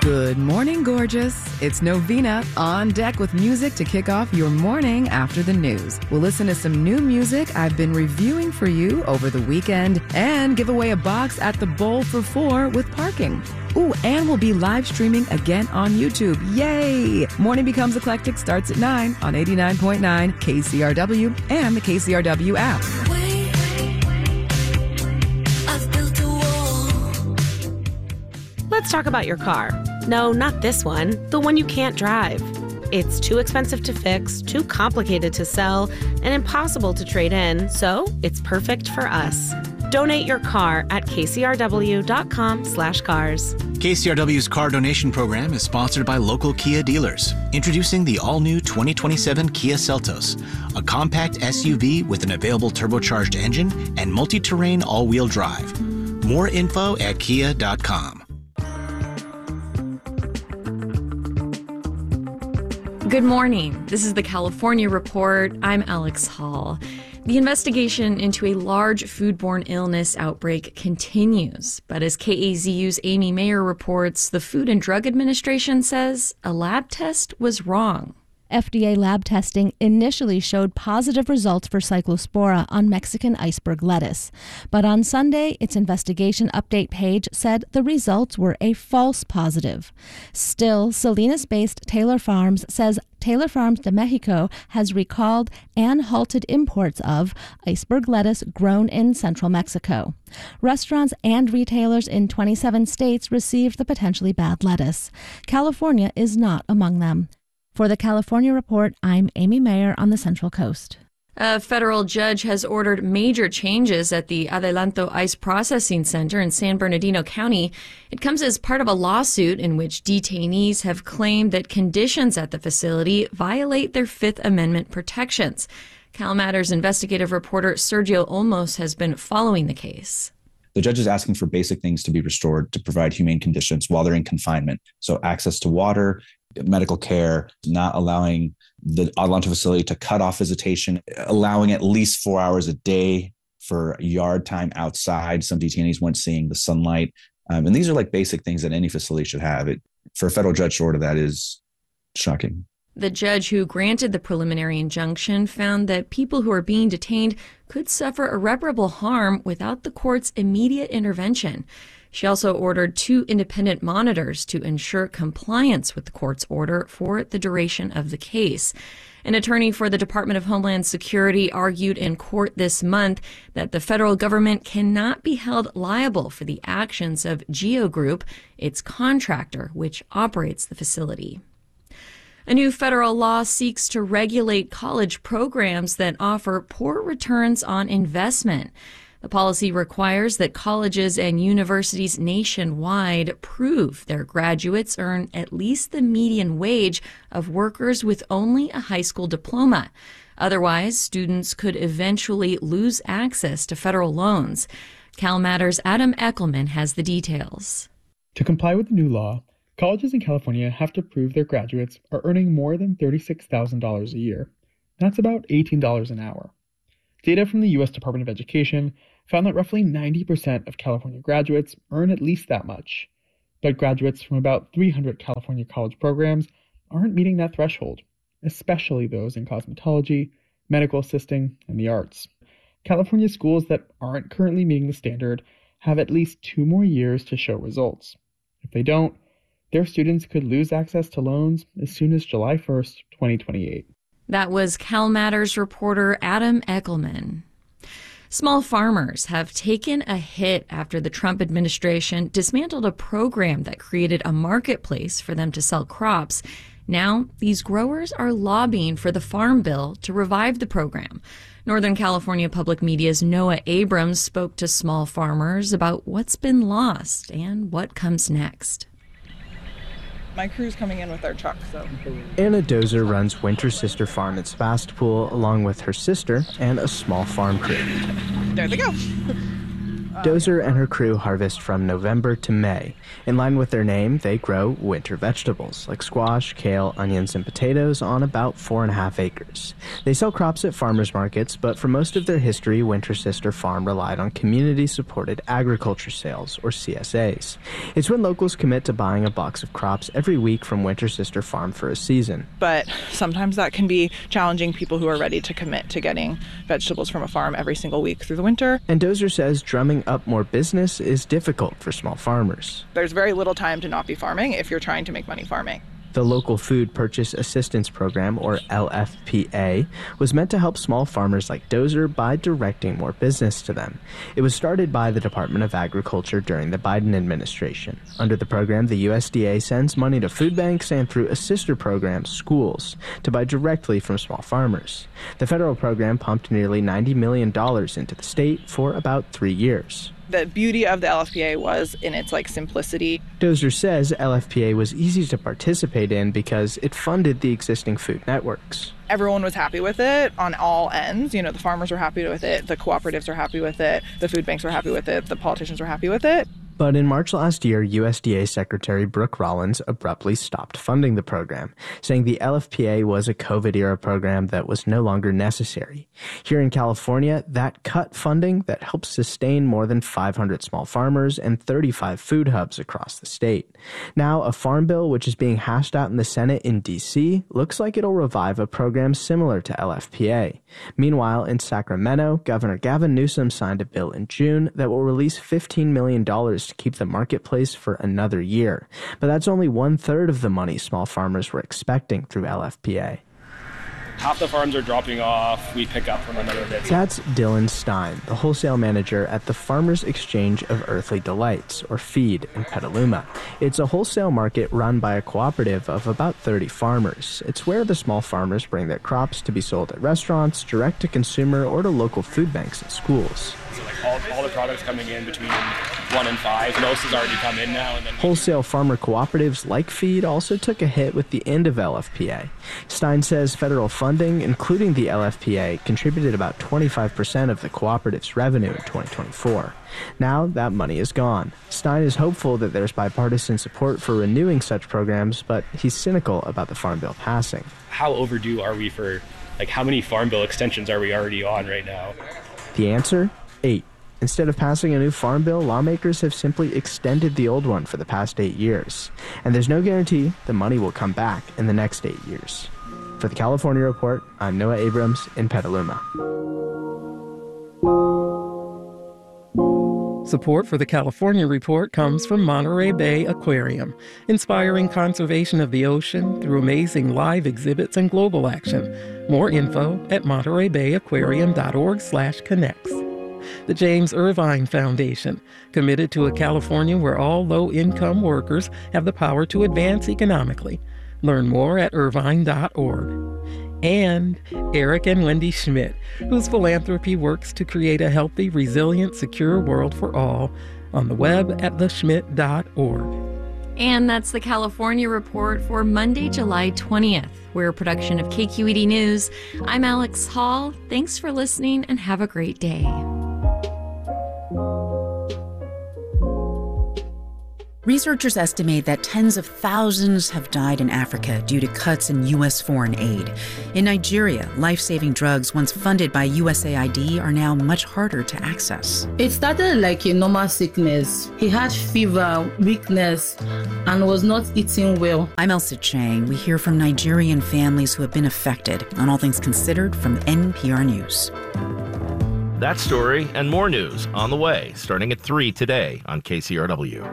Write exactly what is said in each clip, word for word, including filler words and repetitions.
Good morning, gorgeous. It's Novena on deck with music to kick off your morning after the news. We'll listen to some new music I've been reviewing for you over the weekend and give away a box at the Bowl for Four with parking. Ooh, and we'll be live streaming again on YouTube. Yay! Morning Becomes Eclectic starts at nine on eighty-nine point nine K C R W and the K C R W app. Let's talk about your car. No, not this one, the one you can't drive. It's too expensive to fix, too complicated to sell, and impossible to trade in, so it's perfect for us. Donate your car at kcrw.com slash cars. K C R W's car donation program is sponsored by local Kia dealers. Introducing the all-new twenty twenty-seven Kia Seltos, a compact S U V with an available turbocharged engine and multi-terrain all-wheel drive. More info at kia dot com. Good morning. This is the California Report. I'm Alex Hall. The investigation into a large foodborne illness outbreak continues, but as K A Z U's Amy Mayer reports, the Food and Drug Administration says a lab test was wrong. F D A lab testing initially showed positive results for Cyclospora on Mexican iceberg lettuce. But on Sunday, its investigation update page said the results were a false positive. Still, Salinas-based Taylor Farms says Taylor Farms de Mexico has recalled and halted imports of iceberg lettuce grown in central Mexico. Restaurants and retailers in twenty-seven states received the potentially bad lettuce. California is not among them. For the California Report, I'm Amy Mayer on the Central Coast. A federal judge has ordered major changes at the Adelanto Ice Processing Center in San Bernardino County. It comes as part of a lawsuit in which detainees have claimed that conditions at the facility violate their Fifth Amendment protections. CalMatters investigative reporter Sergio Olmos has been following the case. The judge is asking for basic things to be restored to provide humane conditions while they're in confinement. So access to water, medical care, not allowing the Adelanto facility to cut off visitation, allowing at least four hours a day for yard time outside. Some detainees weren't seeing the sunlight. Um, and these are like basic things that any facility should have. It, for a federal judge to order that is shocking. The judge who granted the preliminary injunction found that people who are being detained could suffer irreparable harm without the court's immediate intervention. She also ordered two independent monitors to ensure compliance with the court's order for the duration of the case. An attorney for the Department of Homeland Security argued in court this month that the federal government cannot be held liable for the actions of Geo Group, its contractor, which operates the facility. A new federal law seeks to regulate college programs that offer poor returns on investment. The policy requires that colleges and universities nationwide prove their graduates earn at least the median wage of workers with only a high school diploma. Otherwise, students could eventually lose access to federal loans. CalMatters' Adam Eckelman has the details. To comply with the new law, colleges in California have to prove their graduates are earning more than thirty-six thousand dollars a year. That's about eighteen dollars an hour. Data from the U S Department of Education found that roughly ninety percent of California graduates earn at least that much. But graduates from about three hundred California college programs aren't meeting that threshold, especially those in cosmetology, medical assisting, and the arts. California schools that aren't currently meeting the standard have at least two more years to show results. If they don't, their students could lose access to loans as soon as July first, twenty twenty-eight. That was CalMatters reporter Adam Eckelman. Small farmers have taken a hit after the Trump administration dismantled a program that created a marketplace for them to sell crops. Now, these growers are lobbying for the Farm Bill to revive the program. Northern California Public Media's Noah Abrams spoke to small farmers about what's been lost and what comes next. My crew's coming in with our truck, so. Anna Dozer runs Winter Sister Farm at Sebastopol along with her sister and a small farm crew. There they go. Dozer and her crew harvest from November to May. In line with their name, they grow winter vegetables like squash, kale, onions, and potatoes on about four and a half acres. They sell crops at farmers markets, but for most of their history, Winter Sister Farm relied on community-supported agriculture sales, or C S As. It's when locals commit to buying a box of crops every week from Winter Sister Farm for a season. But sometimes that can be challenging people who are ready to commit to getting vegetables from a farm every single week through the winter. And Dozer says drumming up more business is difficult for small farmers. There's very little time to not be farming if you're trying to make money farming. The Local Food Purchase Assistance Program, or L F P A, was meant to help small farmers like Dozer by directing more business to them. It was started by the Department of Agriculture during the Biden administration. Under the program, the U S D A sends money to food banks and, through a sister program, schools, to buy directly from small farmers. The federal program pumped nearly ninety million dollars into the state for about three years. The beauty of the L F P A was in its like simplicity. Dozer says L F P A was easy to participate in because it funded the existing food networks. Everyone was happy with it on all ends. You know, the farmers were happy with it, the cooperatives are happy with it, the food banks were happy with it, the politicians were happy with it. But in March last year, U S D A Secretary Brooke Rollins abruptly stopped funding the program, saying the L F P A was a COVID-era program that was no longer necessary. Here in California, that cut funding that helps sustain more than five hundred small farmers and thirty-five food hubs across the state. Now, a farm bill which is being hashed out in the Senate in D C looks like it'll revive a program similar to L F P A. Meanwhile, in Sacramento, Governor Gavin Newsom signed a bill in June that will release fifteen million dollars to keep the marketplace for another year. But that's only one-third of the money small farmers were expecting through L F P A. Half the farms are dropping off. We pick up from another bit. That's Dylan Stein, the wholesale manager at the Farmers Exchange of Earthly Delights, or FEED, in Petaluma. It's a wholesale market run by a cooperative of about thirty farmers. It's where the small farmers bring their crops to be sold at restaurants, direct to consumer, or to local food banks and schools. So like all, all the products coming in between one and five, most has already come in now. And then wholesale farmer cooperatives like FEED also took a hit with the end of L F P A. Stein says federal funding, including the L F P A, contributed about twenty-five percent of the cooperative's revenue in twenty twenty-four. Now that money is gone. Stein is hopeful that there's bipartisan support for renewing such programs, but he's cynical about the Farm Bill passing. How overdue are we for, like, how many Farm Bill extensions are we already on right now? The answer? Eight. Instead of passing a new farm bill, lawmakers have simply extended the old one for the past eight years. And there's no guarantee the money will come back in the next eight years. For the California Report, I'm Noah Abrams in Petaluma. Support for the California Report comes from Monterey Bay Aquarium, inspiring conservation of the ocean through amazing live exhibits and global action. More info at monterey bay aquarium dot org slash connects. The James Irvine Foundation, committed to a California where all low-income workers have the power to advance economically. Learn more at irvine dot org. And Eric and Wendy Schmidt, whose philanthropy works to create a healthy, resilient, secure world for all, on the web at the schmidt dot org. And that's the California Report for Monday, July twentieth. We're a production of K Q E D News. I'm Alex Hall. Thanks for listening and have a great day. Researchers estimate that tens of thousands have died in Africa due to cuts in U S foreign aid. In Nigeria, life-saving drugs once funded by U S A I D are now much harder to access. It started like a normal sickness. He had fever, weakness, and was not eating well. I'm Elsa Chang. We hear from Nigerian families who have been affected on All Things Considered from N P R News. That story and more news on the way, starting at three today on K C R W.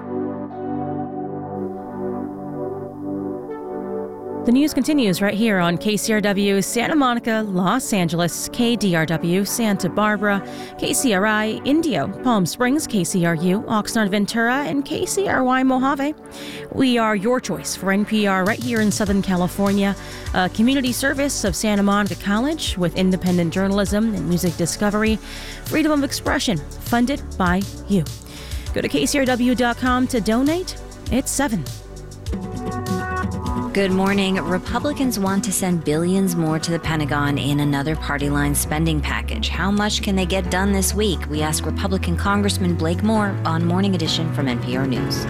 The news continues right here on K C R W Santa Monica, Los Angeles, K D R W Santa Barbara, K C R I Indio, Palm Springs, K C R U Oxnard Ventura, and K C R Y Mojave. We are your choice for N P R right here in Southern California, a community service of Santa Monica College with independent journalism and music discovery, freedom of expression, funded by you. Go to K C R W dot com to donate. It's seven. Good morning. Republicans want to send billions more to the Pentagon in another party line spending package. How much can they get done this week? We ask Republican Congressman Blake Moore on Morning Edition from N P R News.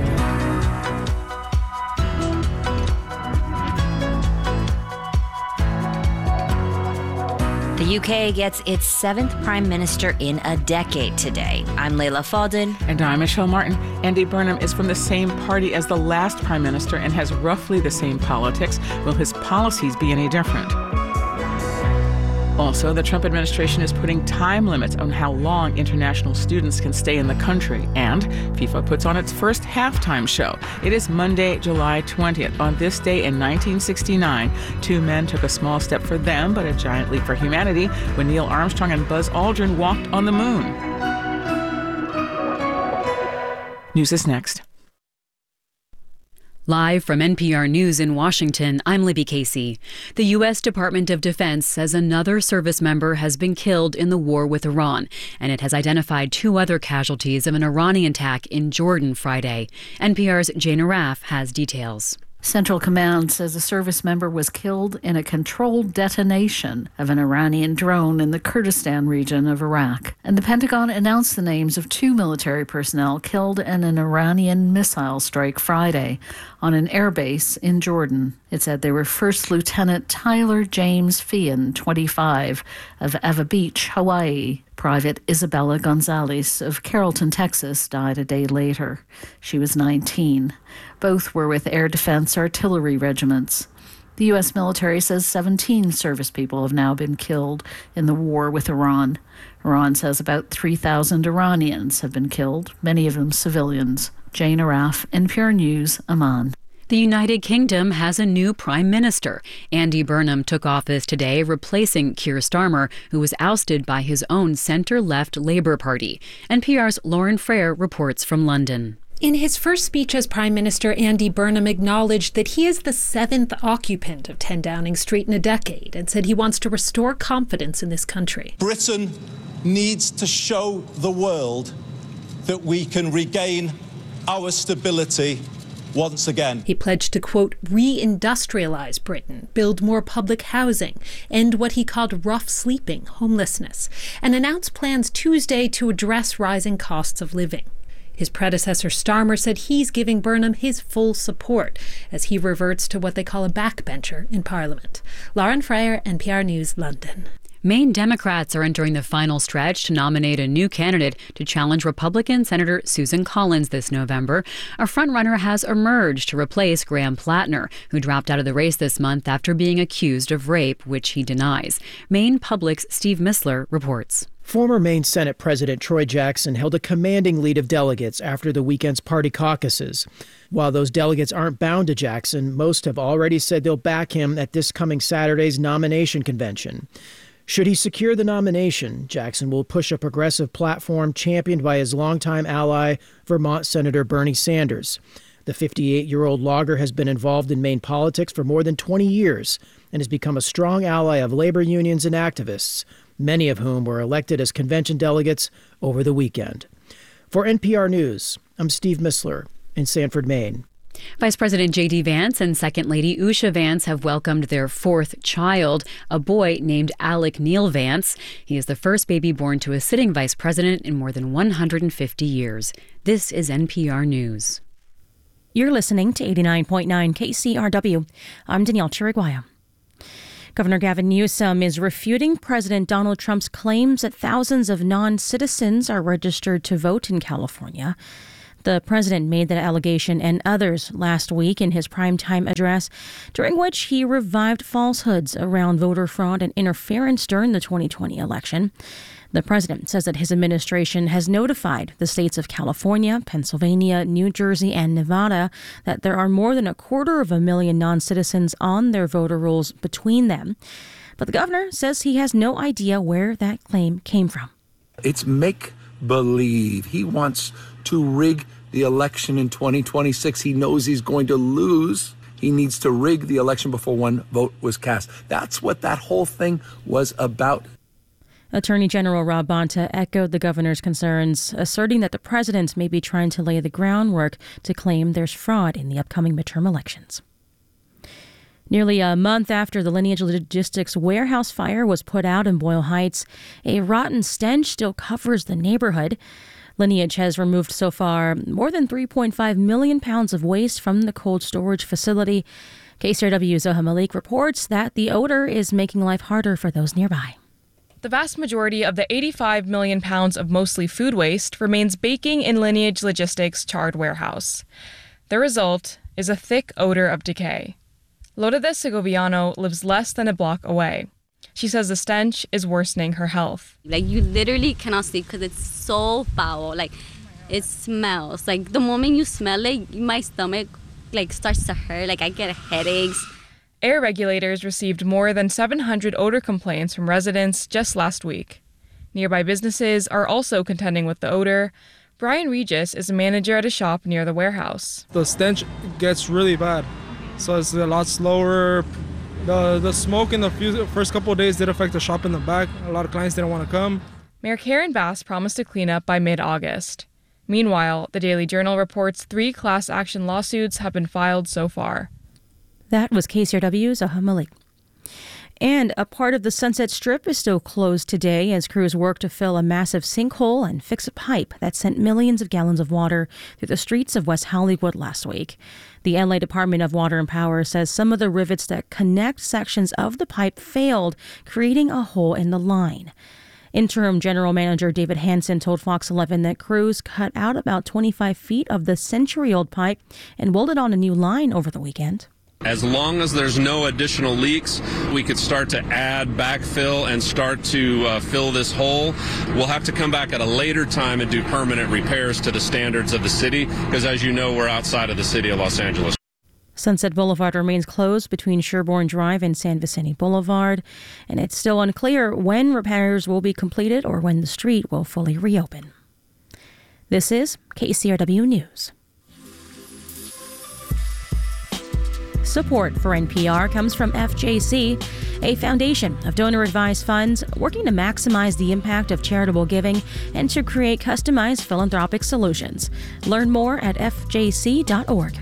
The U K gets its seventh prime minister in a decade today. I'm Leila Fadel. And I'm Michelle Martin. Andy Burnham is from the same party as the last prime minister and has roughly the same politics. Will his policies be any different? Also, the Trump administration is putting time limits on how long international students can stay in the country. And FIFA puts on its first halftime show. It is Monday, July twentieth. On this day in nineteen sixty-nine, two men took a small step for them, but a giant leap for humanity when Neil Armstrong and Buzz Aldrin walked on the moon. News is next. Live from N P R News in Washington, I'm Libby Casey. The U S Department of Defense says another service member has been killed in the war with Iran, and it has identified two other casualties of an Iranian attack in Jordan Friday. N P R's Jane Arraf has details. Central Command says a service member was killed in a controlled detonation of an Iranian drone in the Kurdistan region of Iraq. And the Pentagon announced the names of two military personnel killed in an Iranian missile strike Friday on an airbase in Jordan. It said they were First Lieutenant Tyler James Feehan, twenty-five, of Ava Beach, Hawaii. Private Isabella Gonzalez of Carrollton, Texas, died a day later. She was nineteen. Both were with Air Defense Artillery regiments. The U S military says seventeen service people have now been killed in the war with Iran. Iran says about three thousand Iranians have been killed, many of them civilians. Jane Arraf, N P R News, Amman. The United Kingdom has a new prime minister. Andy Burnham took office today, replacing Keir Starmer, who was ousted by his own centre-left Labour Party. N P R's Lauren Frere reports from London. In his first speech as Prime Minister, Andy Burnham acknowledged that he is the seventh occupant of ten Downing Street in a decade and said he wants to restore confidence in this country. Britain needs to show the world that we can regain our stability once again. He pledged to, quote, re-industrialize Britain, build more public housing, end what he called rough sleeping, homelessness, and announced plans Tuesday to address rising costs of living. His predecessor Starmer said he's giving Burnham his full support as he reverts to what they call a backbencher in Parliament. Lauren Frere, N P R News, London. Maine Democrats are entering the final stretch to nominate a new candidate to challenge Republican Senator Susan Collins this November. A frontrunner has emerged to replace Graham Plattner, who dropped out of the race this month after being accused of rape, which he denies. Maine Public's Steve Missler reports. Former Maine Senate President Troy Jackson held a commanding lead of delegates after the weekend's party caucuses. While those delegates aren't bound to Jackson, most have already said they'll back him at this coming Saturday's nomination convention. Should he secure the nomination, Jackson will push a progressive platform championed by his longtime ally, Vermont Senator Bernie Sanders. The fifty-eight-year-old logger has been involved in Maine politics for more than twenty years and has become a strong ally of labor unions and activists, many of whom were elected as convention delegates over the weekend. For N P R News, I'm Steve Missler in Sanford, Maine. Vice President J D Vance and Second Lady Usha Vance have welcomed their fourth child, a boy named Alec Neil Vance. He is the first baby born to a sitting vice president in more than one hundred fifty years. This is N P R News. You're listening to eighty-nine point nine K C R W. I'm Danielle Chiriguaya. Governor Gavin Newsom is refuting President Donald Trump's claims that thousands of non-citizens are registered to vote in California. The president made that allegation and others last week in his primetime address, during which he revived falsehoods around voter fraud and interference during the twenty twenty election. The president says that his administration has notified the states of California, Pennsylvania, New Jersey, and Nevada that there are more than a quarter of a million non-citizens on their voter rolls between them. But the governor says he has no idea where that claim came from. It's make-believe. He wants to rig the election in twenty twenty-six. He knows he's going to lose. He needs to rig the election before one vote was cast. That's what that whole thing was about. Attorney General Rob Bonta echoed the governor's concerns, asserting that the president may be trying to lay the groundwork to claim there's fraud in the upcoming midterm elections. Nearly a month after the Lineage Logistics warehouse fire was put out in Boyle Heights, a rotten stench still covers the neighborhood. Lineage has removed so far more than three point five million pounds of waste from the cold storage facility. K C R W's Zoha Malik reports that the odor is making life harder for those nearby. The vast majority of the eighty-five million pounds of mostly food waste remains baking in Lineage Logistics' charred warehouse. The result is a thick odor of decay. Lourdes Segoviano lives less than a block away. She says the stench is worsening her health. Like, you literally cannot sleep because it's so foul. Like, it smells. Like, the moment you smell it, my stomach, like, starts to hurt. Like, I get headaches. Air regulators received more than seven hundred odor complaints from residents just last week. Nearby businesses are also contending with the odor. Brian Regis is a manager at a shop near the warehouse. The stench gets really bad. So it's a lot slower. The the smoke in the few, first couple of days did affect the shop in the back. A lot of clients didn't want to come. Mayor Karen Bass promised to clean up by mid-August. Meanwhile, the Daily Journal reports three class action lawsuits have been filed so far. That was K C R W's Zoha Malik. And a part of the Sunset Strip is still closed today as crews work to fill a massive sinkhole and fix a pipe that sent millions of gallons of water through the streets of West Hollywood last week. The L A Department of Water and Power says some of the rivets that connect sections of the pipe failed, creating a hole in the line. Interim General Manager David Hansen told Fox eleven that crews cut out about twenty-five feet of the century-old pipe and welded on a new line over the weekend. As long as there's no additional leaks, we could start to add backfill and start to uh, fill this hole. We'll have to come back at a later time and do permanent repairs to the standards of the city, because as you know, we're outside of the city of Los Angeles. Sunset Boulevard remains closed between Sherbourne Drive and San Vicente Boulevard, and it's still unclear when repairs will be completed or when the street will fully reopen. This is K C R W News. Support for N P R comes from F J C, a foundation of donor-advised funds working to maximize the impact of charitable giving and to create customized philanthropic solutions. Learn more at f j c dot org.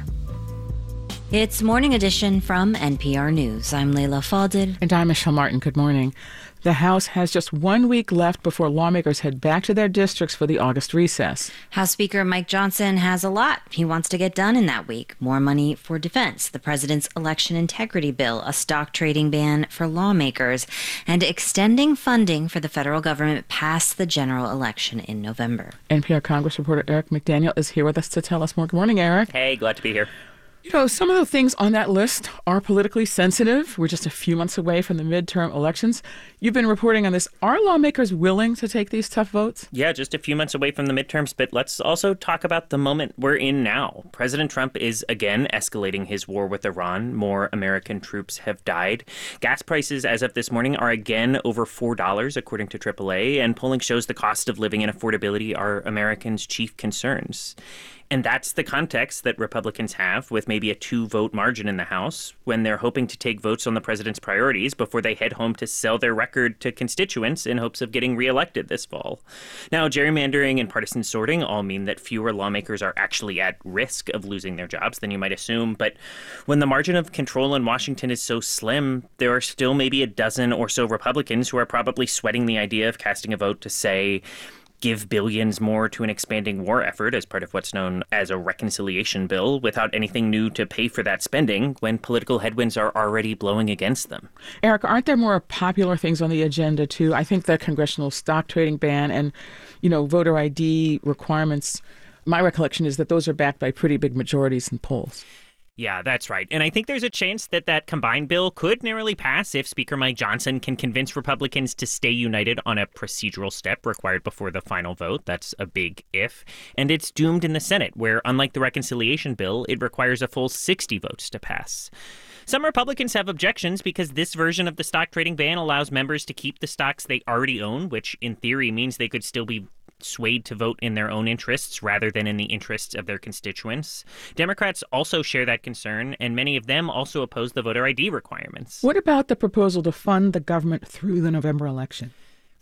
It's Morning Edition from N P R News. I'm Leila Fadel. And I'm Michelle Martin. Good morning. The House has just one week left before lawmakers head back to their districts for the August recess. House Speaker Mike Johnson has a lot he wants to get done in that week. More money for defense, the president's election integrity bill, a stock trading ban for lawmakers, and extending funding for the federal government past the general election in November. N P R Congress reporter Eric McDaniel is here with us to tell us more. Good morning, Eric. Hey, glad to be here. You know, some of the things on that list are politically sensitive. We're just a few months away from the midterm elections. You've been reporting on this. Are lawmakers willing to take these tough votes? Yeah, just a few months away from the midterms, but let's also talk about the moment we're in now. President Trump is again escalating his war with Iran. More American troops have died. Gas prices as of this morning are again over four dollars, according to triple A, and polling shows the cost of living and affordability are Americans' chief concerns. And that's the context that Republicans have with maybe a two-vote margin in the House when they're hoping to take votes on the president's priorities before they head home to sell their record to constituents in hopes of getting reelected this fall. Now, gerrymandering and partisan sorting all mean that fewer lawmakers are actually at risk of losing their jobs than you might assume. But when the margin of control in Washington is so slim, there are still maybe a dozen or so Republicans who are probably sweating the idea of casting a vote to say, give billions more to an expanding war effort as part of what's known as a reconciliation bill without anything new to pay for that spending when political headwinds are already blowing against them. Eric, aren't there more popular things on the agenda, too? I think the congressional stock trading ban and, you know, voter I D requirements, my recollection is that those are backed by pretty big majorities in polls. Yeah, that's right. And I think there's a chance that that combined bill could narrowly pass if Speaker Mike Johnson can convince Republicans to stay united on a procedural step required before the final vote. That's a big if. And it's doomed in the Senate, where, unlike the reconciliation bill, it requires a full sixty votes to pass. Some Republicans have objections because this version of the stock trading ban allows members to keep the stocks they already own, which in theory means they could still be swayed to vote in their own interests rather than in the interests of their constituents. Democrats also share that concern, and many of them also oppose the voter I D requirements. What about the proposal to fund the government through the November election?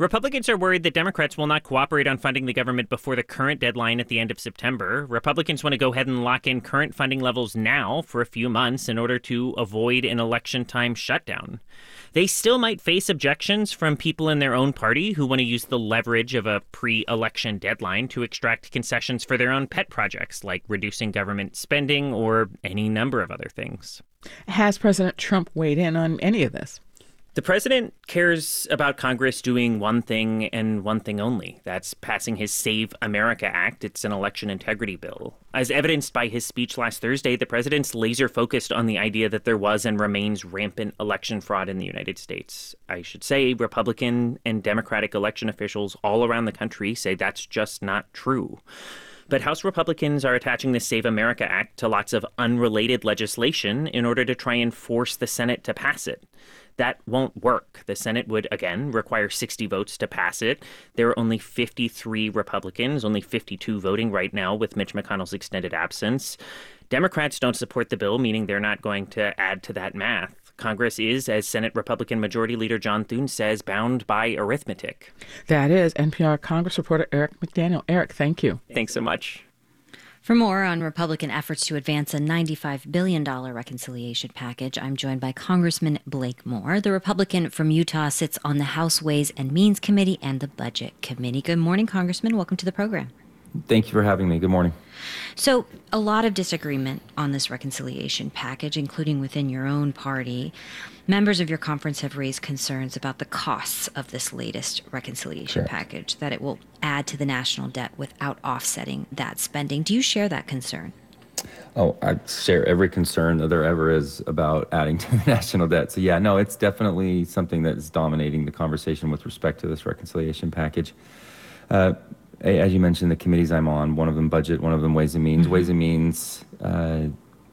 Republicans are worried that Democrats will not cooperate on funding the government before the current deadline at the end of September. Republicans want to go ahead and lock in current funding levels now for a few months in order to avoid an election time shutdown. They still might face objections from people in their own party who want to use the leverage of a pre-election deadline to extract concessions for their own pet projects, like reducing government spending or any number of other things. Has President Trump weighed in on any of this? The president cares about Congress doing one thing and one thing only. That's passing his Save America Act. It's an election integrity bill. As evidenced by his speech last Thursday, the president's laser focused on the idea that there was and remains rampant election fraud in the United States. I should say Republican and Democratic election officials all around the country say that's just not true. But House Republicans are attaching the Save America Act to lots of unrelated legislation in order to try and force the Senate to pass it. That won't work. The Senate would, again, require sixty votes to pass it. There are only fifty-three Republicans, only fifty-two voting right now with Mitch McConnell's extended absence. Democrats don't support the bill, meaning they're not going to add to that math. Congress is, as Senate Republican Majority Leader John Thune says, bound by arithmetic. That is N P R Congress reporter Eric McDaniel. Eric, thank you. Thanks so much. For more on Republican efforts to advance a ninety-five billion dollars reconciliation package, I'm joined by Congressman Blake Moore. The Republican from Utah sits on the House Ways and Means Committee and the Budget Committee. Good morning, Congressman. Welcome to the program. Thank you for having me. Good morning. So, a lot of disagreement on this reconciliation package, including within your own party. Members of your conference have raised concerns about the costs of this latest reconciliation Correct. package, that it will add to the national debt without offsetting that spending. Do you share that concern? Oh, I share every concern that there ever is about adding to the national debt. So, yeah, no, it's definitely something that is dominating the conversation with respect to this reconciliation package. Uh, As you mentioned, the committees I'm on, one of them budget, one of them Ways and Means. Mm-hmm. Ways and Means, uh,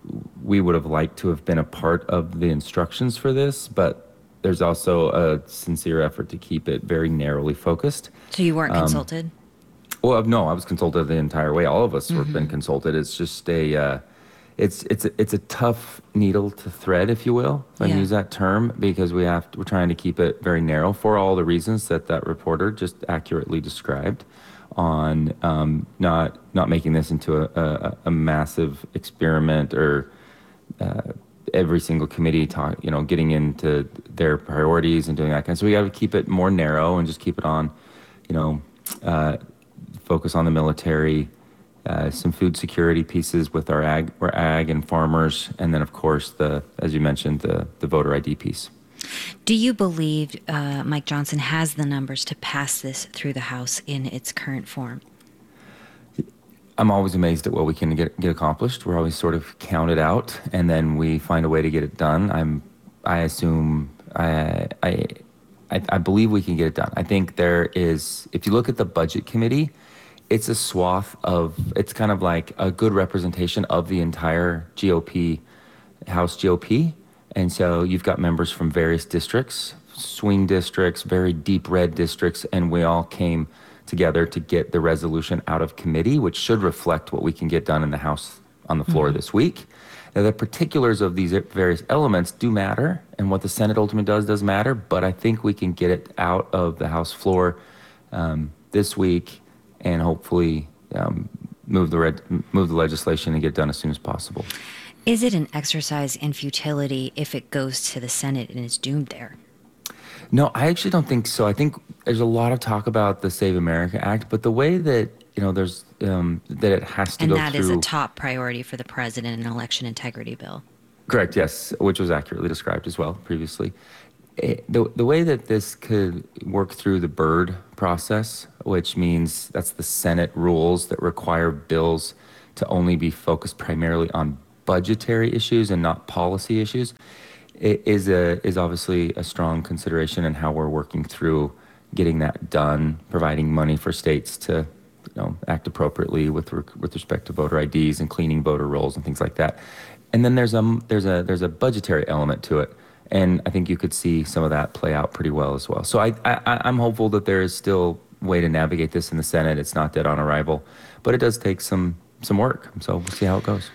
we would have liked to have been a part of the instructions for this, but there's also a sincere effort to keep it very narrowly focused. So you weren't um, consulted? Well, no, I was consulted the entire way. All of us Mm-hmm. have been consulted. It's just a, uh, it's it's a, it's a tough needle to thread, if you will, if I Yeah. use that term, because we have to, we're trying to keep it very narrow for all the reasons that that reporter just accurately described. On um, not not making this into a, a, a massive experiment, or uh, every single committee talk, you know, getting into their priorities and doing that kind of. So we got to keep it more narrow and just keep it on, you know, uh, focus on the military, uh, some food security pieces with our ag, our ag and farmers, and then of course the, as you mentioned, the the voter I D piece. Do you believe uh, Mike Johnson has the numbers to pass this through the House in its current form? I'm always amazed at what we can get get accomplished. We're always sort of counted out, and then we find a way to get it done. I'm, I assume, I, I, I, I believe we can get it done. I think there is, if you look at the Budget Committee, it's a swath of, it's kind of like a good representation of the entire G O P, House G O P. And so you've got members from various districts, swing districts, very deep red districts, and we all came together to get the resolution out of committee, which should reflect what we can get done in the House on the floor mm-hmm. this week. Now, the particulars of these various elements do matter, and what the Senate ultimately does does matter, but I think we can get it out of the House floor um, this week and hopefully um, move the red, move the legislation and get it done as soon as possible. Is it an exercise in futility if it goes to the Senate and is doomed there? No, I actually don't think so. I think there's a lot of talk about the Save America Act, but the way that, you know, there's um, that it has to and go that through. is a top priority for the president in an election integrity bill. Correct, yes, which was accurately described as well previously. It, the, the way that this could work through the Byrd process, which means that's the Senate rules that require bills to only be focused primarily on budgetary issues and not policy issues, it is a is obviously a strong consideration in how we're working through getting that done, providing money for states to, you know, act appropriately with with respect to voter I Ds and cleaning voter rolls and things like that. And then there's a there's a there's a budgetary element to it, and I think you could see some of that play out pretty well as well. So I, I I'm hopeful that there is still a way to navigate this in the Senate. It's not dead on arrival, but it does take some some work. So we'll see how it goes.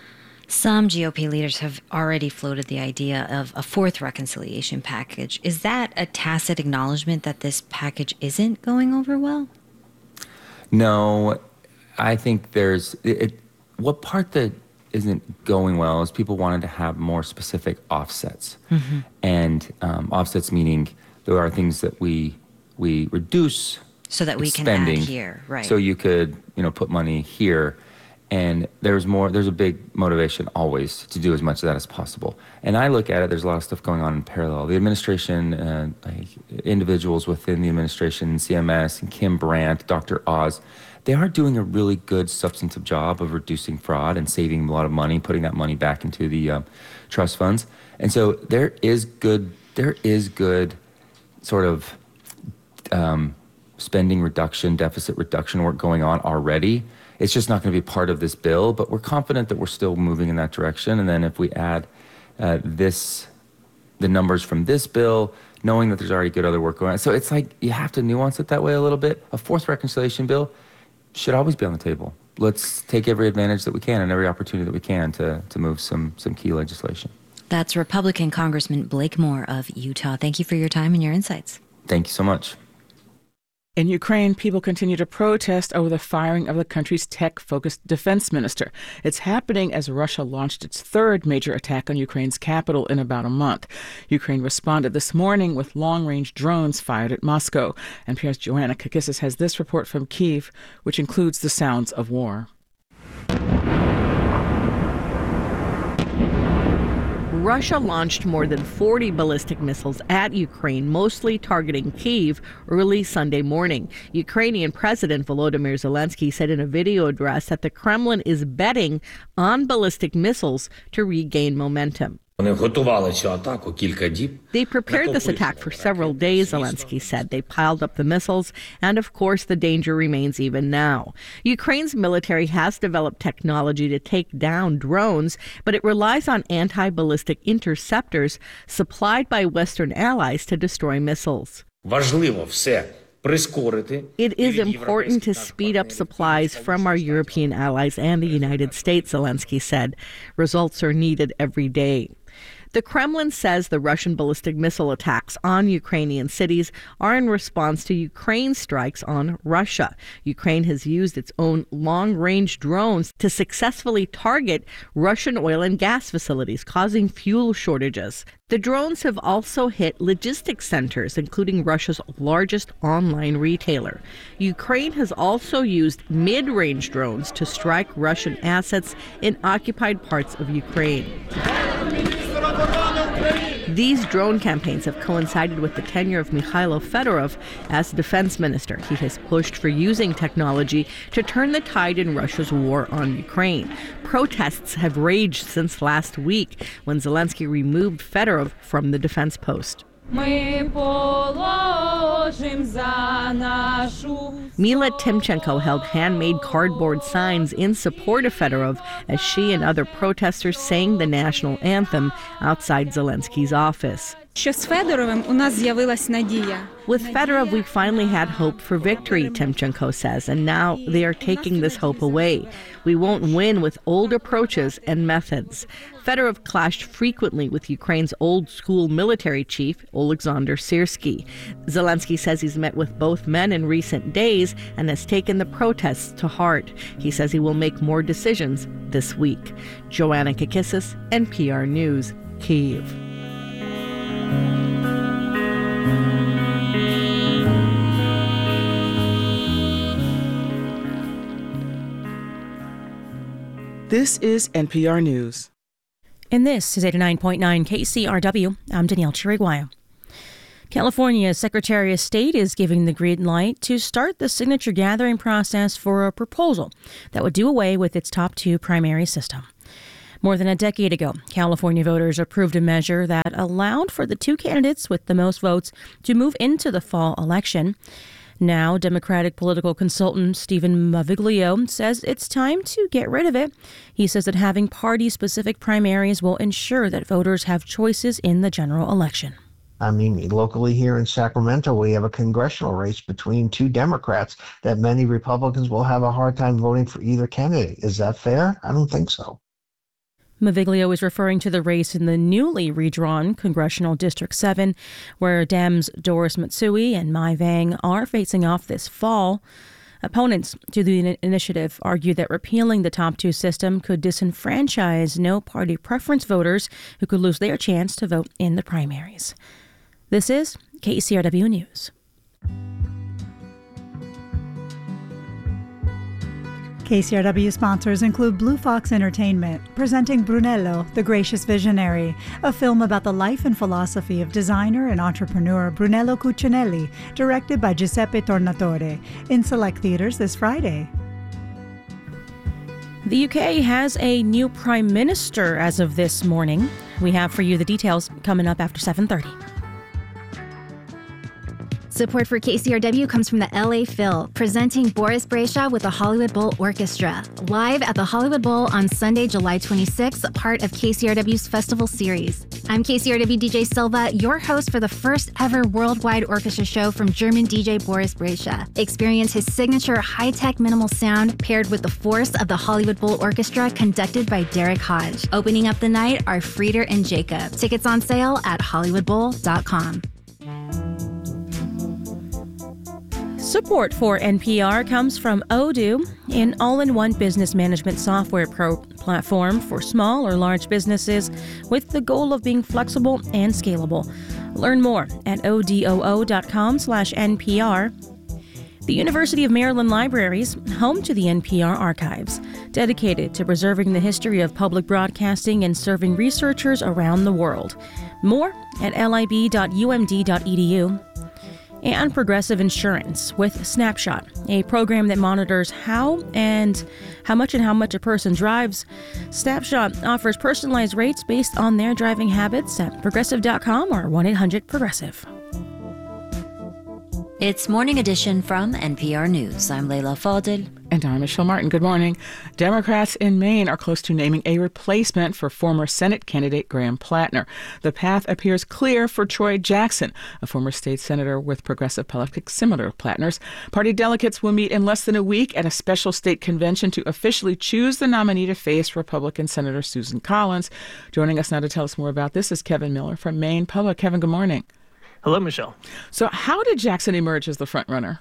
Some G O P leaders have already floated the idea of a fourth reconciliation package. Is that a tacit acknowledgement that this package isn't going over well? No, I think there's it, it, what part that isn't going well is people wanted to have more specific offsets, mm-hmm. and um, offsets meaning there are things that we we reduce so that we expending, can add here, right? So you could you know put money here. And there's more, there's a big motivation always to do as much of that as possible. And I look at it, there's a lot of stuff going on in parallel. The administration, uh, like individuals within the administration, C M S and Kim Brandt, Doctor Oz, they are doing a really good substantive job of reducing fraud and saving a lot of money, putting that money back into the uh, trust funds. And so there is good, there is good sort of um, spending reduction, deficit reduction work going on already. It's just not going to be part of this bill, but we're confident that we're still moving in that direction. And then if we add uh, this, the numbers from this bill, knowing that there's already good other work going on. So it's like you have to nuance it that way a little bit. A fourth reconciliation bill should always be on the table. Let's take every advantage that we can and every opportunity that we can to, to move some, some key legislation. That's Republican Congressman Blake Moore of Utah. Thank you for your time and your insights. Thank you so much. In Ukraine, people continue to protest over the firing of the country's tech-focused defense minister. It's happening as Russia launched its third major attack on Ukraine's capital in about a month. Ukraine responded this morning with long-range drones fired at Moscow. N P R's Joanna Kakissis has this report from Kyiv, which includes the sounds of war. Russia launched more than forty ballistic missiles at Ukraine, mostly targeting Kyiv, early Sunday morning. Ukrainian President Volodymyr Zelensky said in a video address that the Kremlin is betting on ballistic missiles to regain momentum. They prepared this attack for several days, Zelensky said. They piled up the missiles, and of course the danger remains even now. Ukraine's military has developed technology to take down drones, but it relies on anti-ballistic interceptors supplied by Western allies to destroy missiles. It is important to speed up supplies from our European allies and the United States, Zelensky said. Results are needed every day. The Kremlin says the Russian ballistic missile attacks on Ukrainian cities are in response to Ukraine's strikes on Russia. Ukraine has used its own long-range drones to successfully target Russian oil and gas facilities, causing fuel shortages. The drones have also hit logistics centers, including Russia's largest online retailer. Ukraine has also used mid-range drones to strike Russian assets in occupied parts of Ukraine. These drone campaigns have coincided with the tenure of Mikhailo Fedorov as defense minister. He has pushed for using technology to turn the tide in Russia's war on Ukraine. Protests have raged since last week when Zelensky removed Fedorov from the defense post. Mila Timchenko held handmade cardboard signs in support of Fedorov as she and other protesters sang the national anthem outside Zelensky's office. With Fedorov, we finally had hope for victory, Timchenko says, and now they are taking this hope away. We won't win with old approaches and methods. Fedorov clashed frequently with Ukraine's old-school military chief, Oleksandr Syrsky. Zelensky says he's met with both men in recent days and has taken the protests to heart. He says he will make more decisions this week. Joanna Kakissis, N P R News, Kyiv. This is N P R News. And this is eighty-nine point nine K C R W. I'm Danielle Chiriguayo. California's Secretary of State is giving the green light to start the signature gathering process for a proposal that would do away with its top two primary system. More than a decade ago, California voters approved a measure that allowed for the two candidates with the most votes to move into the fall election. Now, Democratic political consultant Stephen Maviglio says it's time to get rid of it. He says that having party-specific primaries will ensure that voters have choices in the general election. I mean, locally here in Sacramento, we have a congressional race between two Democrats that many Republicans will have a hard time voting for either candidate. Is that fair? I don't think so. Maviglio is referring to the race in the newly redrawn Congressional District seven, where Dems Doris Matsui and Mai Vang are facing off this fall. Opponents to the initiative argue that repealing the top two system could disenfranchise no-party preference voters who could lose their chance to vote in the primaries. This is K C R W News. K C R W sponsors include Blue Fox Entertainment, presenting Brunello, the Gracious Visionary, a film about the life and philosophy of designer and entrepreneur Brunello Cucinelli, directed by Giuseppe Tornatore, in select theaters this Friday. The U K has a new prime minister as of this morning. We have for you the details coming up after seven thirty. Support for K C R W comes from the L A Phil, presenting Boris Brejcha with the Hollywood Bowl Orchestra, live at the Hollywood Bowl on Sunday, July twenty-sixth, part of K C R W's festival series. I'm K C R W D J Silva, your host for the first ever worldwide orchestra show from German D J Boris Brejcha. Experience his signature high-tech minimal sound paired with the force of the Hollywood Bowl Orchestra conducted by Derek Hodge. Opening up the night are Frieder and Jacob. Tickets on sale at hollywood bowl dot com. Support for N P R comes from Odoo, an all-in-one business management software pro platform for small or large businesses with the goal of being flexible and scalable. Learn more at odoo dot com slash N P R. The University of Maryland Libraries, home to the N P R archives, dedicated to preserving the history of public broadcasting and serving researchers around the world. More at lib dot u m d dot e d u. And Progressive Insurance with Snapshot, a program that monitors how and how much and how much a person drives. Snapshot offers personalized rates based on their driving habits at progressive dot com or one eight hundred progressive. It's Morning Edition from N P R News. I'm Leila Fadel. And I'm Michelle Martin. Good morning. Democrats in Maine are close to naming a replacement for former Senate candidate Graham Plattner. The path appears clear for Troy Jackson, a former state senator with progressive politics similar to Plattner's. Party delegates will meet in less than a week at a special state convention to officially choose the nominee to face Republican Senator Susan Collins. Joining us now to tell us more about this is Kevin Miller from Maine Public. Kevin, good morning. Hello, Michelle. So how did Jackson emerge as the front runner?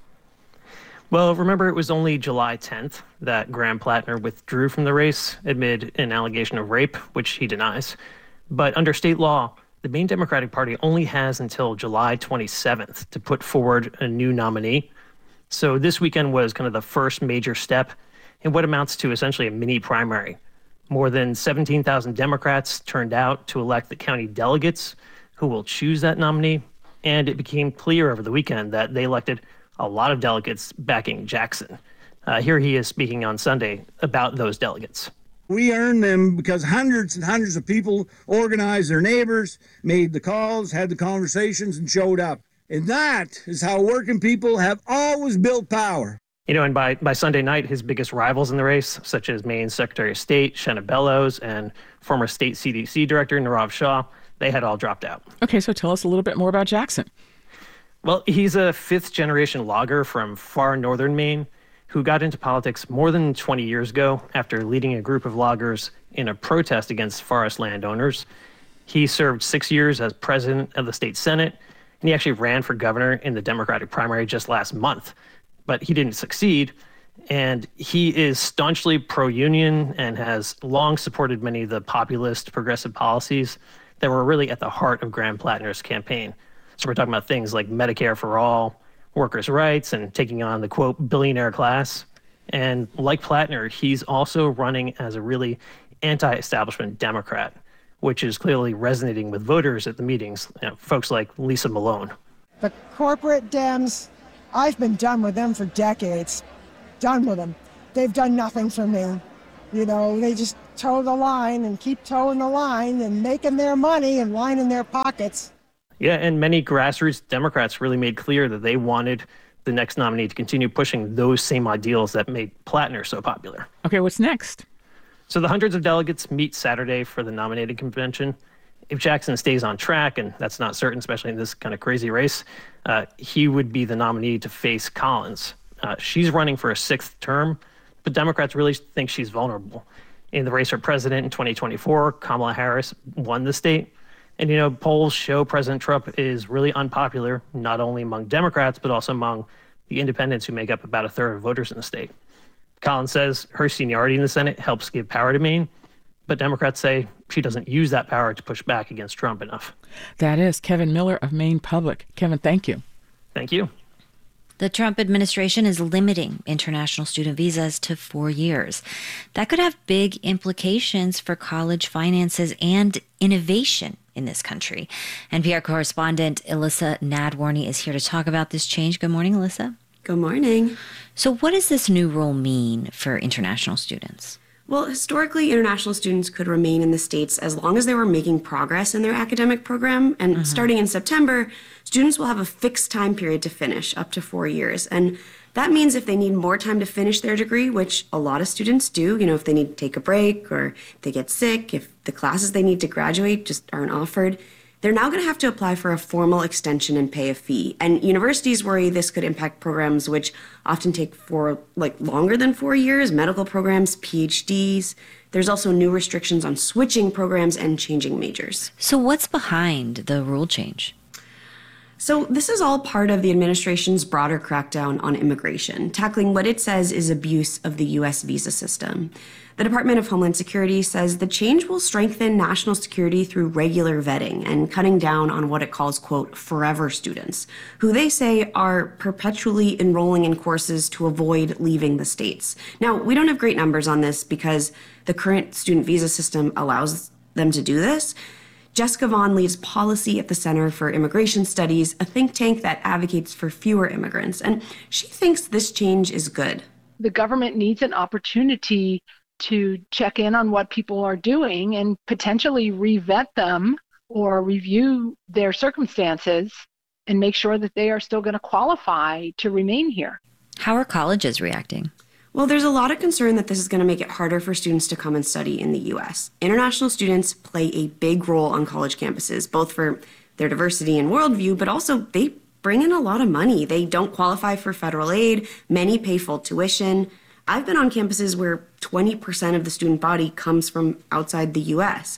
Well, remember, it was only July tenth that Graham Plattner withdrew from the race amid an allegation of rape, which he denies. But under state law, the Maine Democratic Party only has until July twenty-seventh to put forward a new nominee. So this weekend was kind of the first major step in what amounts to essentially a mini primary. More than seventeen thousand Democrats turned out to elect the county delegates who will choose that nominee. And it became clear over the weekend that they elected a lot of delegates backing Jackson. Uh, here he is speaking on Sunday about those delegates. We earned them because hundreds and hundreds of people organized their neighbors, made the calls, had the conversations, and showed up. And that is how working people have always built power. You know, and by, by Sunday night, his biggest rivals in the race, such as Maine's Secretary of State, Shenna Bellows, and former state C D C Director Nirav Shah, they had all dropped out. Okay, so tell us a little bit more about Jackson. Well, he's a fifth-generation logger from far northern Maine who got into politics more than twenty years ago after leading a group of loggers in a protest against forest landowners. He served six years as president of the state Senate, and he actually ran for governor in the Democratic primary just last month. But he didn't succeed, and he is staunchly pro-union and has long supported many of the populist progressive policies that were really at the heart of Graham Plattner's campaign. So we're talking about things like Medicare for all, workers' rights, and taking on the, quote, billionaire class. And like Plattner, he's also running as a really anti-establishment Democrat, which is clearly resonating with voters at the meetings, you know, folks like Lisa Malone. The corporate Dems, I've been done with them for decades. Done with them. They've done nothing for me. You know, they just toe the line and keep toeing the line and making their money and lining their pockets. Yeah, and many grassroots Democrats really made clear that they wanted the next nominee to continue pushing those same ideals that made Plattner so popular. Okay, what's next? So the hundreds of delegates meet Saturday for the nominating convention. If Jackson stays on track, and that's not certain, especially in this kind of crazy race, uh, he would be the nominee to face Collins. Uh, she's running for a sixth term, but Democrats really think she's vulnerable. In the race for president in twenty twenty-four, Kamala Harris won the state. And, you know, polls show President Trump is really unpopular, not only among Democrats, but also among the independents who make up about a third of voters in the state. Collins says her seniority in the Senate helps give power to Maine, but Democrats say she doesn't use that power to push back against Trump enough. That is Kevin Miller of Maine Public. Kevin, thank you. Thank you. The Trump administration is limiting international student visas to four years. That could have big implications for college finances and innovation in this country. N P R correspondent Elissa Nadworny is here to talk about this change. Good morning, Elissa. Good morning. So what does this new rule mean for international students? Well, historically, international students could remain in the States as long as they were making progress in their academic program. And mm-hmm. starting in September, students will have a fixed time period to finish, up to four years. And that means if they need more time to finish their degree, which a lot of students do, you know, if they need to take a break or if they get sick, if the classes they need to graduate just aren't offered, they're now going to have to apply for a formal extension and pay a fee. And universities worry this could impact programs which often take for like longer than four years, medical programs, P H Ds. There's also new restrictions on switching programs and changing majors. So what's behind the rule change? So this is all part of the administration's broader crackdown on immigration, tackling what it says is abuse of the U S visa system. The Department of Homeland Security says the change will strengthen national security through regular vetting and cutting down on what it calls, quote, forever students, who they say are perpetually enrolling in courses to avoid leaving the states. Now, we don't have great numbers on this because the current student visa system allows them to do this. Jessica Vaughn leads policy at the Center for Immigration Studies, a think tank that advocates for fewer immigrants, and she thinks this change is good. The government needs an opportunity to check in on what people are doing and potentially re-vet them or review their circumstances and make sure that they are still going to qualify to remain here. How are colleges reacting? Well, there's a lot of concern that this is going to make it harder for students to come and study in the U S. International students play a big role on college campuses, both for their diversity and worldview, but also they bring in a lot of money. They don't qualify for federal aid. Many pay full tuition. I've been on campuses where twenty percent of the student body comes from outside the U S.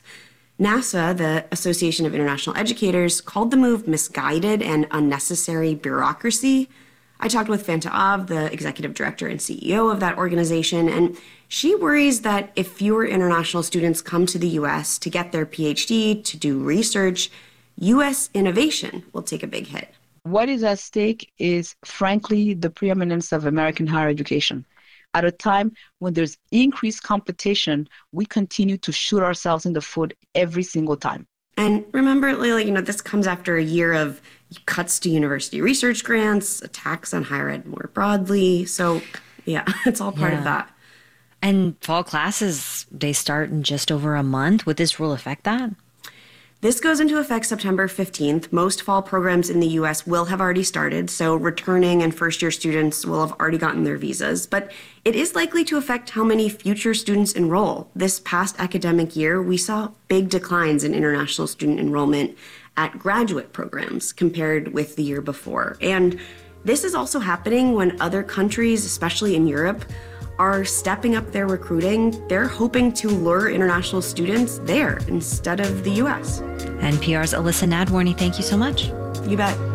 NASA, the Association of International Educators, called the move misguided and unnecessary bureaucracy. I talked with Fanta Av, the executive director and C E O of that organization, and she worries that if fewer international students come to the U S to get their P H D, to do research, U S innovation will take a big hit. What is at stake is, frankly, the preeminence of American higher education. At a time when there's increased competition, we continue to shoot ourselves in the foot every single time. And remember, Layla, you know, this comes after a year of cuts to university research grants, attacks on higher ed more broadly. So, yeah, it's all part yeah. of that. And fall classes, they start in just over a month. Would this rule affect that? This goes into effect September fifteenth. Most fall programs in the U S will have already started, so returning and first-year students will have already gotten their visas. But it is likely to affect how many future students enroll. This past academic year, we saw big declines in international student enrollment at graduate programs compared with the year before. And this is also happening when other countries, especially in Europe, are stepping up their recruiting. They're hoping to lure international students there instead of the U S. N P R's Elissa Nadworny, thank you so much. You bet.